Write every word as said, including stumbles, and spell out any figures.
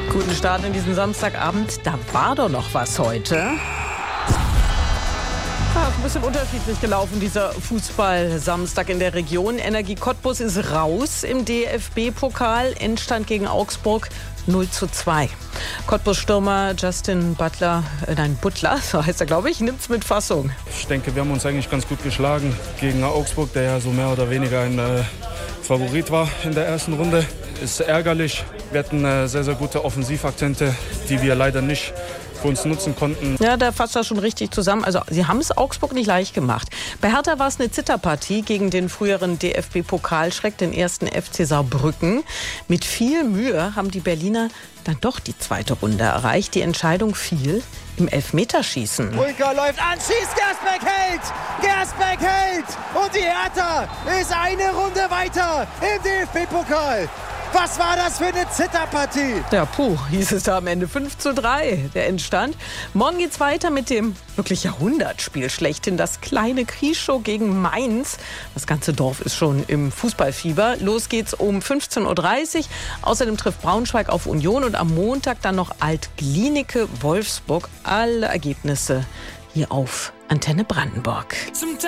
Guten Start in diesen Samstagabend. Da war doch noch was heute. Ja, ein bisschen unterschiedlich gelaufen, dieser Fußball-Samstag in der Region. Energie Cottbus ist raus im D F B-Pokal. Endstand gegen Augsburg null zu zwei. Cottbus-Stürmer Justin Butler, äh, nein, Butler, so heißt er, glaube ich, nimmt's mit Fassung. Ich denke, wir haben uns eigentlich ganz gut geschlagen gegen Augsburg, der ja so mehr oder weniger ein äh, Favorit war in der ersten Runde. Ist ärgerlich. Wir hatten äh, sehr, sehr gute Offensivakzente, die wir leider nicht für uns nutzen konnten. Ja, da fasst das schon richtig zusammen. Also sie haben es Augsburg nicht leicht gemacht. Bei Hertha war es eine Zitterpartie gegen den früheren D F B-Pokalschreck, den ersten F C Saarbrücken. Mit viel Mühe haben die Berliner dann doch die zweite Runde erreicht. Die Entscheidung fiel im Elfmeterschießen. Ulka läuft an, schießt, Gersbeck hält! Gersbeck hält! Und die Hertha ist eine Runde weiter im D F B-Pokal. Was war das für eine Zitterpartie? Ja, puh, hieß es da am Ende fünf zu drei, der Endstand. Morgen geht's weiter mit dem wirklich Jahrhundertspiel schlechthin, das kleine Krieschow gegen Mainz. Das ganze Dorf ist schon im Fußballfieber. Los geht's um fünfzehn Uhr dreißig. Außerdem trifft Braunschweig auf Union und am Montag dann noch Alt-Glienicke Wolfsburg. Alle Ergebnisse hier auf Antenne Brandenburg.